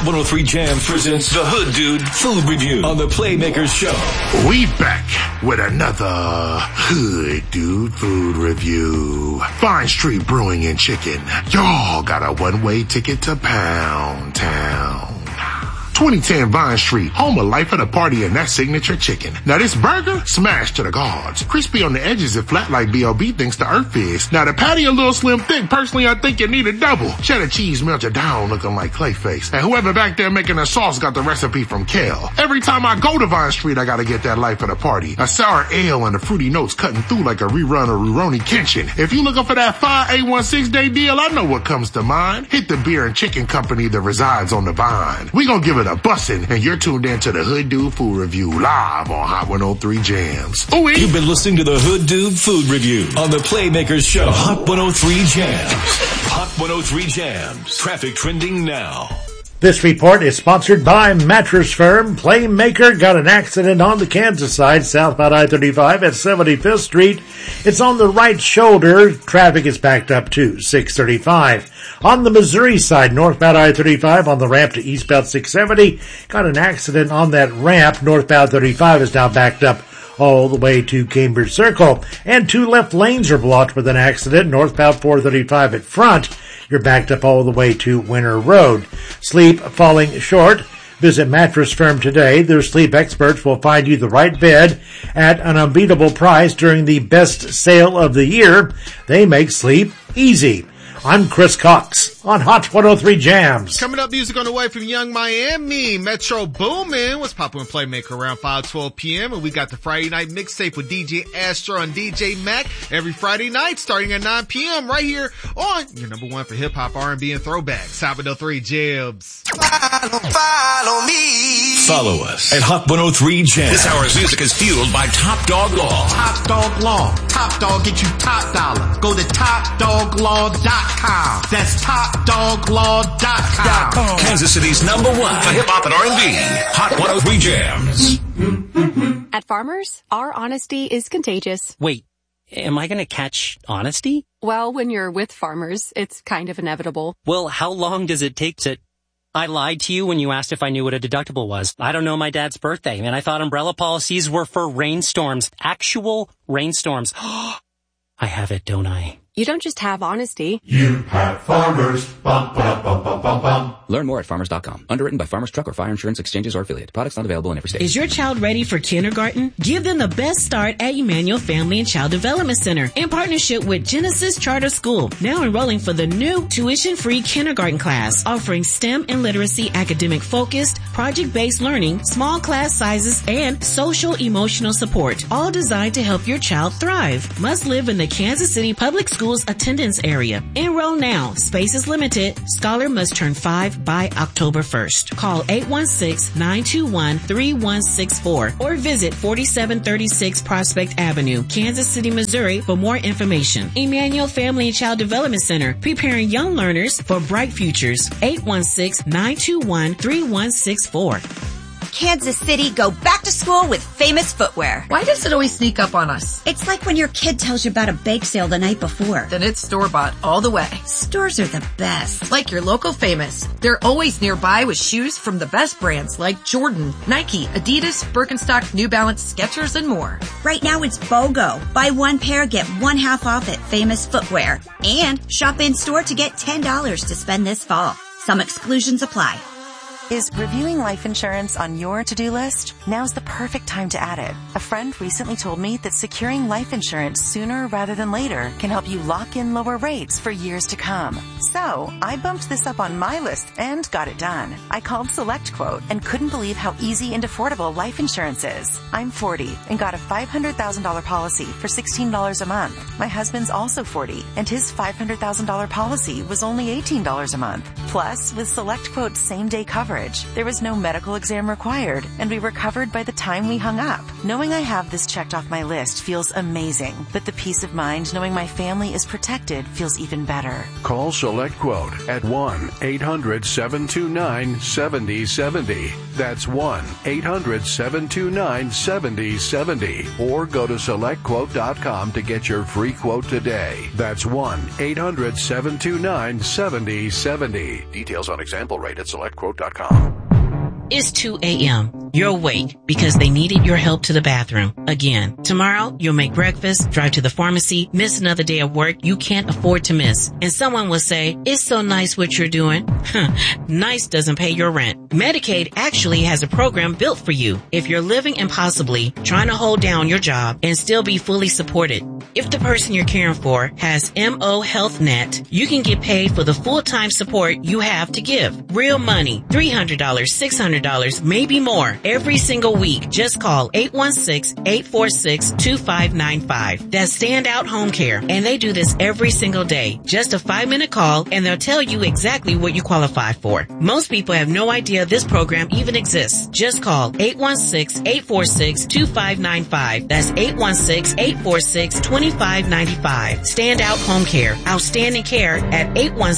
Hot 103 Jams presents the Hood Dude Food Review on the Playmakers Show. We back with another Hood Dude Food Review. Vine Street Brewing and Chicken. Y'all got a one-way ticket to Pound Town. 2010 Vine Street, home of life at a party and that signature chicken. Now this burger, smashed to the gods. Crispy on the edges and flat like B.O.B. thinks the earth is. Now the patty a little slim thick. Personally, I think you need a double. Cheddar cheese melted down looking like Clayface. And whoever back there making the sauce got the recipe from Kale. Every time I go to Vine Street, I gotta get that life at a party. A sour ale and the fruity notes cutting through like a rerun of Rurouni Kenshin. If you looking for that 5 day deal, I know what comes to mind. Hit the beer and chicken company that resides on the Vine. We gonna give it a bussin', and you're tuned in to the Hood Dude Food Review live on Hot 103 Jams. Ooh-wee. You've been listening to the Hood Dude Food Review on the Playmakers Show. Hot 103 Jams. Hot 103 Jams. Traffic trending now. This report is sponsored by Mattress Firm. Playmaker got an accident on the Kansas side, southbound I-35 at 75th Street. It's on the right shoulder. Traffic is backed up to 635. On the Missouri side, northbound I-35 on the ramp to eastbound 670. Got an accident on that ramp. Northbound 35 is now backed up all the way to Cambridge Circle. And 2 left lanes are blocked with an accident. Northbound 435 at front. You're backed up all the way to Winter Road. Sleep falling short. Visit Mattress Firm today. Their sleep experts will find you the right bed at an unbeatable price during the best sale of the year. They make sleep easy. I'm Chris Cox on Hot 103 Jams. Coming up, music on the way from Young Miami. Metro Boomin was popping with Playmaker around 5:12 p.m. And we got the Friday night mixtape with DJ Astro and DJ Mac every Friday night starting at 9 p.m. right here on your number one for hip hop, R&B, and throwbacks. Hot 103 Jams. Follow me. Follow us at Hot 103 Jams. This hour's music is fueled by Top Dog Law. Top Dog Law. Top Dog get you top dollar. Go to TopDogLaw.com. That's TopDogLaw.com. Kansas City's number one for hip hop and R&B. Hot 103 Jams. At Farmers, our honesty is contagious. Wait, am I going to catch honesty? Well, when you're with Farmers, it's kind of inevitable. Well, how long does it take to... I lied to you when you asked if I knew what a deductible was. I don't know my dad's birthday, and I thought umbrella policies were for rainstorms. Actual rainstorms. I have it, don't I? You don't just have honesty. You have Farmers. Bum, bum, bum, bum, bum, bum. Learn more at farmers.com. Underwritten by Farmers Truck or Fire Insurance Exchanges or affiliate. Products not available in every state. Is your child ready for kindergarten? Give them the best start at Emmanuel Family and Child Development Center in partnership with Genesis Charter School. Now enrolling for the new tuition-free kindergarten class, offering STEM and literacy academic-focused, project-based learning, small class sizes, and social-emotional support, all designed to help your child thrive. Must live in the Kansas City Public Schools attendance area. Enroll now. Space is limited. Scholar must turn 5 by October 1st. Call 816-921-3164 or visit 4736 Prospect Avenue, Kansas City, Missouri for more information. Emmanuel Family and Child Development Center, preparing young learners for bright futures. 816-921-3164. Kansas City, go back to school with Famous Footwear. Why does it always sneak up on us? It's like when your kid tells you about a bake sale the night before. Then it's store-bought all the way. Stores are the best. Like your local Famous. They're always nearby with shoes from the best brands like Jordan, Nike, Adidas, Birkenstock, New Balance, Skechers, and more. Right now it's BOGO. Buy one pair, get one half off at Famous Footwear. And shop in-store to get $10 to spend this fall. Some exclusions apply. Is reviewing life insurance on your to-do list? Now's the perfect time to add it. A friend recently told me that securing life insurance sooner rather than later can help you lock in lower rates for years to come. So, I bumped this up on my list and got it done. I called SelectQuote and couldn't believe how easy and affordable life insurance is. I'm 40 and got a $500,000 policy for $16 a month. My husband's also 40 and his $500,000 policy was only $18 a month. Plus, with SelectQuote's same-day coverage, there was no medical exam required, and we were covered by the time we hung up. Knowing I have this checked off my list feels amazing, but the peace of mind knowing my family is protected feels even better. Call SelectQuote at 1-800-729-7070. That's 1-800-729-7070. Or go to SelectQuote.com to get your free quote today. That's 1-800-729-7070. Details on example rate at SelectQuote.com. now. It's 2 a.m. You're awake because they needed your help to the bathroom. Again, tomorrow you'll make breakfast, drive to the pharmacy, miss another day of work you can't afford to miss. And someone will say, it's so nice what you're doing. Nice doesn't pay your rent. Medicaid actually has a program built for you if you're living impossibly, trying to hold down your job and still be fully supported. If the person you're caring for has MO Health Net, you can get paid for the full-time support you have to give. Real money, $300, $600, maybe more. Every single week, just call 816-846-2595. That's Standout Home Care, and they do this every single day. Just a 5-minute call, and they'll tell you exactly what you qualify for. Most people have no idea this program even exists. Just call 816-846-2595. That's 816-846-2595. Standout Home Care. Outstanding care at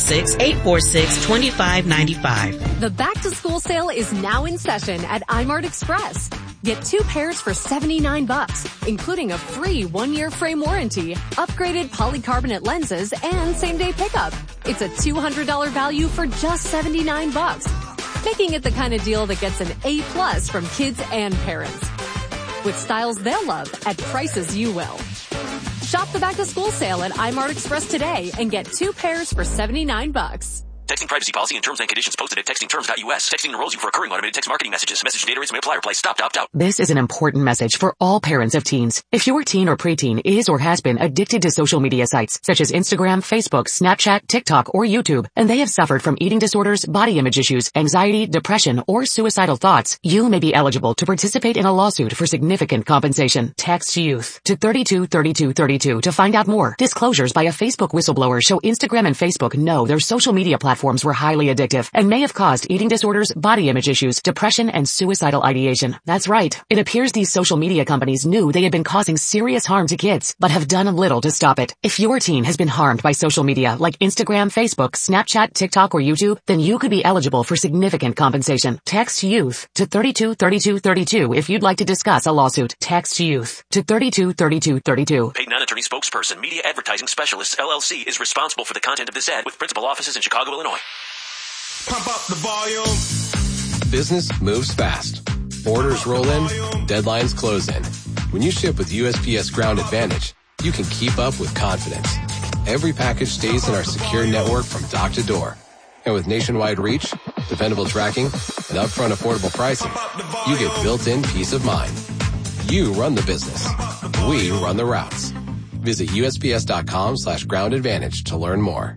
816-846-2595. The back to school sale is now in session at iMart Express. Get 2 pairs for $79, including a free 1-year frame warranty, upgraded polycarbonate lenses, and same-day pickup. It's a $200 value for just $79, making it the kind of deal that gets an A+ from kids and parents. With styles they'll love at prices you will. Shop the back to school sale at iMart Express today and get 2 pairs for $79. Texting privacy policy and terms and conditions posted at textingterms.us. Texting enrolls you for recurring automated text marketing messages. Message data rates may apply. Reply stop to opt out. This is an important message for all parents of teens. If your teen or preteen is or has been addicted to social media sites such as Instagram, Facebook, Snapchat, TikTok, or YouTube, and they have suffered from eating disorders, body image issues, anxiety, depression, or suicidal thoughts, you may be eligible to participate in a lawsuit for significant compensation. Text YOUTH to 323232 to find out more. Disclosures by a Facebook whistleblower show Instagram and Facebook know their social media platforms were highly addictive and may have caused eating disorders, body image issues, depression, and suicidal ideation. That's right. It appears these social media companies knew they had been causing serious harm to kids, but have done little to stop it. If your teen has been harmed by social media like Instagram, Facebook, Snapchat, TikTok, or YouTube, then you could be eligible for significant compensation. Text YOUTH to 323232 if you'd like to discuss a lawsuit. Text YOUTH to 323232. Paid non-attorney spokesperson, Media Advertising Specialists, LLC, is responsible for the content of this ad with principal offices in Chicago, Illinois. Pump up the volume. Business moves fast. Orders roll in, deadlines close in. When you ship with USPS Ground Advantage, you can keep up with confidence. Every package stays in our secure network from dock to door. And with nationwide reach, dependable tracking, and upfront affordable pricing, you get built-in peace of mind. You run the business. We run the routes. Visit USPS.com/Ground Advantage to learn more.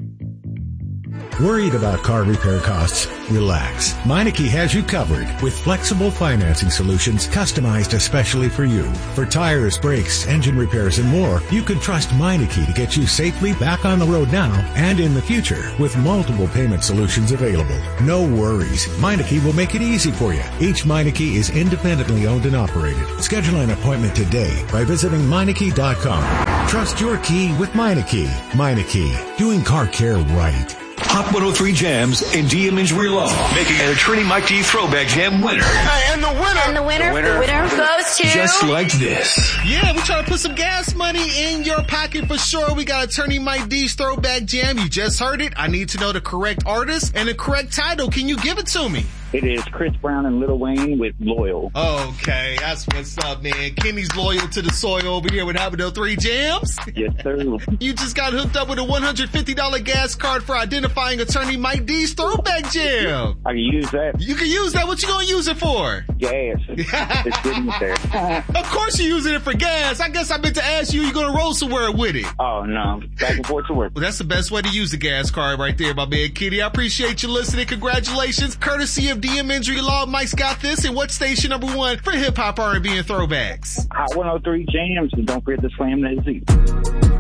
Worried about car repair costs? Relax. Meineke has you covered with flexible financing solutions customized especially for you. For tires, brakes, engine repairs, and more, you can trust Meineke to get you safely back on the road now and in the future with multiple payment solutions available. No worries. Meineke will make it easy for you. Each Meineke is independently owned and operated. Schedule an appointment today by visiting Meineke.com. Trust your key with Meineke. Meineke, doing car care right. Hot 103 Jams and DM Injury Law making an Attorney Mike D Throwback Jam winner. Hey, and the winner goes to... Just like this. Yeah, we're trying to put some gas money in your pocket for sure. We got Attorney Mike D's Throwback Jam. You just heard it. I need to know the correct artist and the correct title. Can you give it to me? It is Chris Brown and Lil Wayne with Loyal. Okay, that's what's up, man. Kenny's loyal to the soil over here with Hot 103 Jams. Yes, sir. You just got hooked up with a $150 gas card for identifying Attorney Mike D's Throwback Jam. I can use that. You can use that. What you gonna use it for? Gas. It's getting there. Of course you're using it for gas. I guess I meant to ask you gonna roll somewhere with it. Oh, no. Back and forth to work. Well, that's the best way to use the gas card right there, my man Kenny. I appreciate you listening. Congratulations. Courtesy of DM Injury Law, Mike's got this. And what's station number 1 for hip hop, R&B, and throwbacks? Hot 103 Jams, and don't forget to slam that Z.